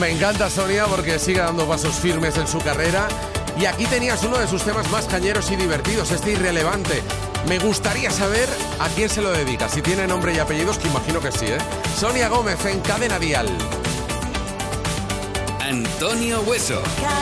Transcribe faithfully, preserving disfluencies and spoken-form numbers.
Me encanta Sonia porque sigue dando pasos firmes en su carrera. Y aquí tenías uno de sus temas más cañeros y divertidos, este Irrelevante. Me gustaría saber a quién se lo dedica, si tiene nombre y apellidos, que imagino que sí, ¿eh? Sonia Gómez en Cadena Dial. Antonio Hueso.